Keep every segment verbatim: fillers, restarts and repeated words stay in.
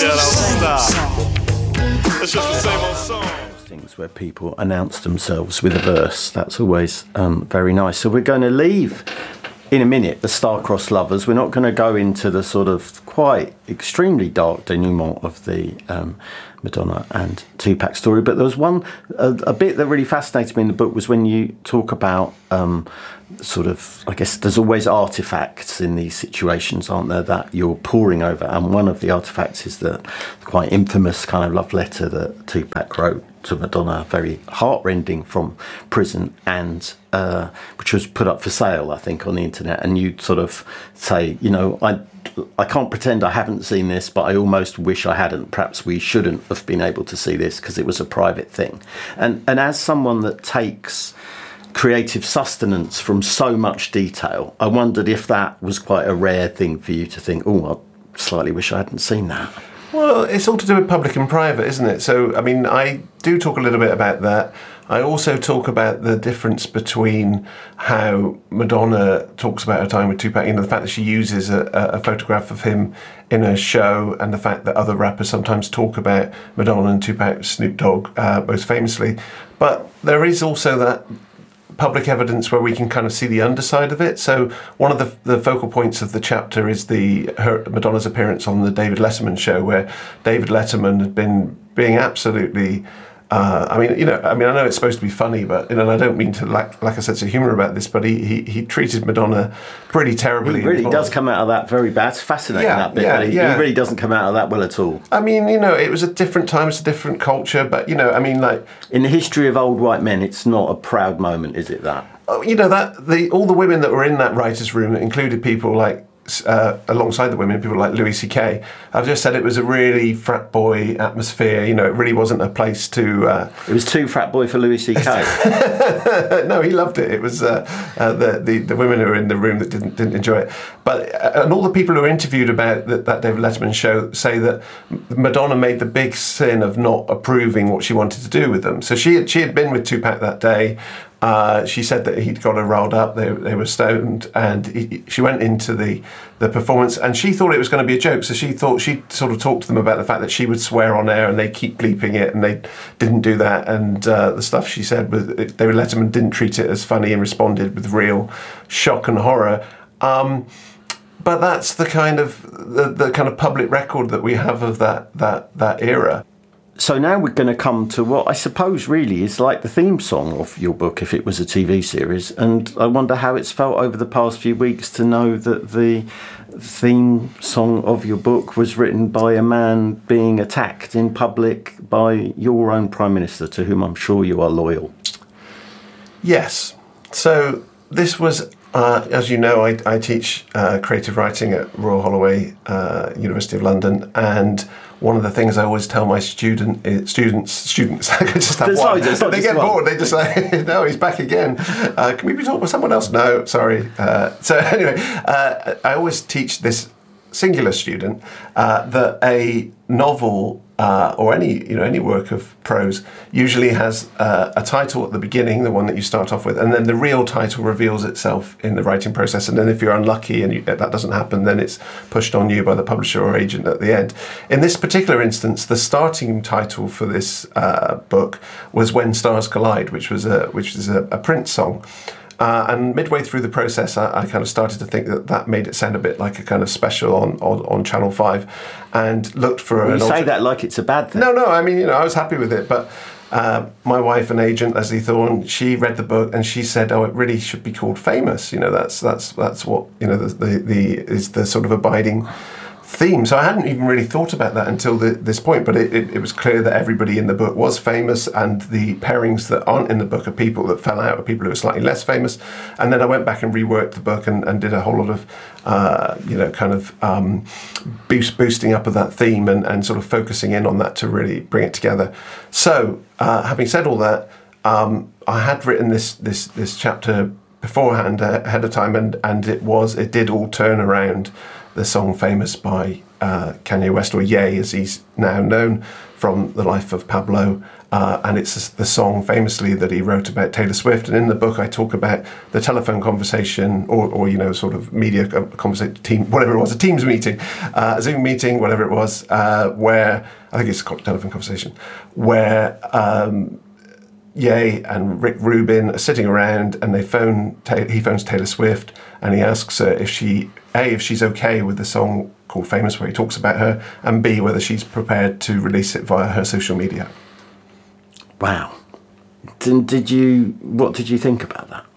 don't stop. It's just the same old song. Things where people announce themselves with a verse. That's always um, very nice. So we're going to leave in a minute the Star-Crossed Lovers. We're not going to go into the sort of quite extremely dark denouement of the um, Madonna and Tupac story. But there was one, a, a bit that really fascinated me in the book was when you talk about um, sort of, I guess there's always artefacts in these situations, aren't there, that you're poring over. And one of the artefacts is the quite infamous kind of love letter that Tupac wrote to Madonna, very heartrending, from prison, and uh, which was put up for sale, I think, on the internet. And you sort of say, you know, I I can't pretend I haven't seen this, but I almost wish I hadn't. Perhaps we shouldn't have been able to see this because it was a private thing. And and as someone that takes creative sustenance from so much detail, I wondered if that was quite a rare thing for you to think, oh, I slightly wish I hadn't seen that. Well, it's all to do with public and private, isn't it? So, I mean, I do talk a little bit about that. I also talk about the difference between how Madonna talks about her time with Tupac, you know, the fact that she uses a, a photograph of him in a show, and the fact that other rappers sometimes talk about Madonna and Tupac, Snoop Dogg, uh, most famously. But there is also that public evidence where we can kind of see the underside of it. So one of the, the focal points of the chapter is the her, Madonna's appearance on the David Letterman show, where David Letterman had been being absolutely Uh, I mean, you know, I mean, I know it's supposed to be funny, but, you know, and I don't mean to, like, like I said, to humour about this, but he, he, he treated Madonna pretty terribly. He really does come out of that very bad. It's fascinating, yeah, that bit, yeah, but he, yeah. he really doesn't come out of that well at all. I mean, you know, it was a different time, it's a different culture, but, you know, I mean, like... In the history of old white men, it's not a proud moment, is it, that? Oh, you know, that the all the women that were in that writers' room included people like, Uh, alongside the women, people like Louis C K. I've just said it was a really frat boy atmosphere. You know, it really wasn't a place to... Uh... It was too frat boy for Louis C K. No, he loved it. It was uh, uh, the, the the women who were in the room that didn't didn't enjoy it. But uh, and all the people who were interviewed about that, that David Letterman show say that Madonna made the big sin of not approving what she wanted to do with them. So she had, she had been with Tupac that day. Uh, she said that he'd got her riled up, they, they were stoned, and he, she went into the, the performance, and she thought it was going to be a joke, so she thought she'd sort of talk to them about the fact that she would swear on air and they keep bleeping it, and they didn't do that, and uh, the stuff she said, was, David Letterman didn't treat it as funny and responded with real shock and horror. Um, but that's the kind of the, the kind of public record that we have of that that that era. So now we're going to come to what I suppose really is like the theme song of your book, if it was a T V series. And I wonder how it's felt over the past few weeks to know that the theme song of your book was written by a man being attacked in public by your own Prime Minister, to whom I'm sure you are loyal. Yes. So this was, uh, as you know, I, I teach uh, creative writing at Royal Holloway, uh, University of London, and one of the things I always tell my student students, students, I could just have There's one. loads, They get one. bored. They just say, "No, he's back again. Uh, can we be talking with someone else?" No, sorry. Uh, so anyway, uh, I always teach this singular student uh, that a novel uh, or any you know any work of prose usually has uh, a title at the beginning, the one that you start off with, and then the real title reveals itself in the writing process. And then if you're unlucky and you, that doesn't happen, then it's pushed on you by the publisher or agent at the end. In this particular instance, the starting title for this uh, book was "When Stars Collide," which was a which is a, a Prince song. Uh, and midway through the process, I, I kind of started to think that that made it sound a bit like a kind of special on, on, on Channel five, and looked for... Well, an you say alter- that like it's a bad thing. No, no, I mean, you know, I was happy with it, but uh, my wife and agent, Leslie Thorne, she read the book and she said, oh, it really should be called Famous. You know, that's that's that's what, you know, the the, the is the sort of abiding theme. So I hadn't even really thought about that until the, this point, but it, it, it was clear that everybody in the book was famous, and the pairings that aren't in the book are people that fell out, or people who are slightly less famous. And then I went back and reworked the book and, and did a whole lot of, uh, you know, kind of um, boost, boosting up of that theme and, and sort of focusing in on that to really bring it together. So uh, having said all that, um, I had written this this this chapter beforehand, uh, ahead of time, and, and it was it did all turn around the song Famous by uh, Kanye West, or Ye as he's now known, from the life of Pablo. Uh, and it's the song famously that he wrote about Taylor Swift. And in the book, I talk about the telephone conversation, or, or you know, sort of media conversation, team, whatever it was, a Teams meeting, uh, a Zoom meeting, whatever it was, uh, where I think it's called telephone conversation, where um, Ye and Rick Rubin are sitting around, and they phone. He phones Taylor Swift, and he asks her if she a if she's okay with the song called Famous, where he talks about her, and b whether she's prepared to release it via her social media. Wow. Did, did you? What did you think about that?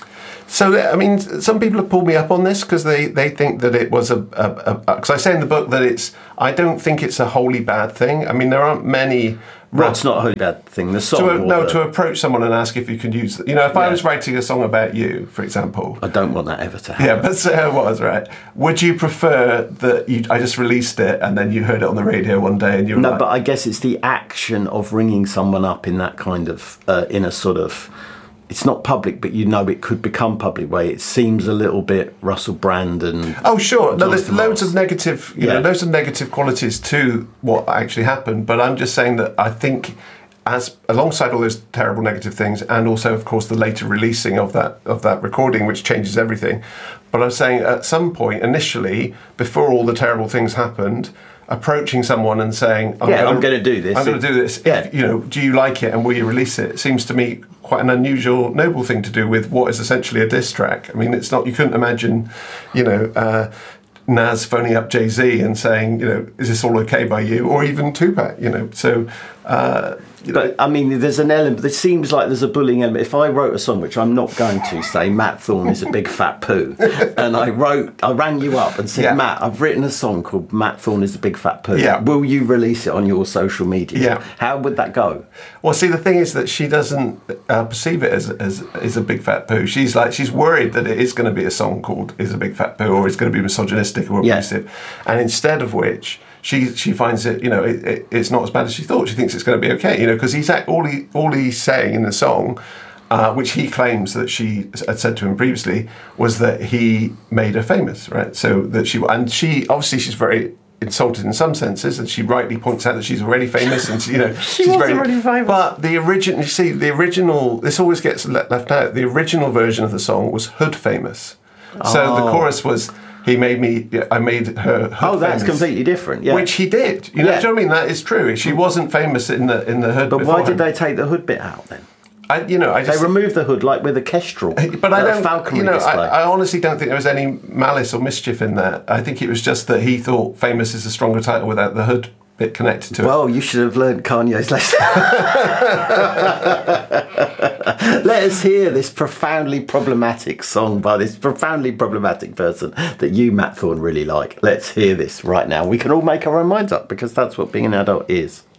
So, I mean, some people have pulled me up on this because they, they think that it was a... Because I say in the book that it's... I don't think it's a wholly bad thing. I mean, there aren't many... Well, it's not a wholly bad thing. The song... To, no, the, to approach someone and ask if you can use... You know, if yeah. I was writing a song about you, for example... I don't want that ever to happen. Yeah, but say I was, right? Would you prefer that you, I just released it and then you heard it on the radio one day and you were No, like... but I guess it's the action of ringing someone up in that kind of... Uh, in a sort of... It's not public, but you know it could become public way. It seems a little bit Russell Brand and... Oh, sure. No, there's Jonathan loads Ross. of negative, you Yeah. know, loads of negative qualities to what actually happened. But I'm just saying that I think, as alongside all those terrible negative things, and also, of course, the later releasing of that of that recording, which changes everything. But I'm saying at some point, initially, before all the terrible things happened, approaching someone and saying, I'm Yeah, gonna, I'm gonna do this. I'm going to do this. Yeah. If, you know, do you like it and will you release it? It seems to me quite an unusual, noble thing to do with what is essentially a diss track. I mean, it's not, you couldn't imagine, you know, uh, Nas phoning up Jay-Z and saying, you know, is this all okay by you? Or even Tupac, you know. So, uh, you know, But, I mean, there's an element... It seems like there's a bullying element. If I wrote a song, which I'm not going to, say Matt Thorne is a big fat poo, and I wrote... I rang you up and said, Yeah. Matt, I've written a song called Matt Thorne is a big fat poo. Yeah. Will you release it on your social media? Yeah. How would that go? Well, see, the thing is that she doesn't uh, perceive it as, as as a big fat poo. She's like, she's worried that it is going to be a song called "Is a Big Fat Poo" or it's going to be misogynistic or Yeah. abusive, and instead of which she she finds it, you know, it, it, it's not as bad as she thought. She thinks it's going to be okay, you know, because he's act, all he all he's saying in the song, uh, which he claims that she had said to him previously, was that he made her famous, right? So that she and she obviously she's very insulted in some senses, and she rightly points out that she's already famous, and you know She she's was very, already famous. But the original, you see, the original, this always gets le- left out. The original version of the song was hood famous. So the Oh. chorus was, "He made me, I made her hood Oh, that's famous," completely different, yeah. which he did. You know, Yeah. do you know what I mean? That is true. She wasn't famous in the in the hood. But why did beforehand. they take the hood bit out then? I, you know, I They just. removed the hood like with a kestrel. But I at a don't, falconry you know, display. I, I honestly don't think there was any malice or mischief in that. I think it was just that he thought famous is a stronger title without the hood bit connected to it. Well, you should have learned Kanye's lesson. Let us hear this profoundly problematic song by this profoundly problematic person that you, Matt Thorne, really like. Let's hear this right now. We can all make our own minds up because that's what being an adult is.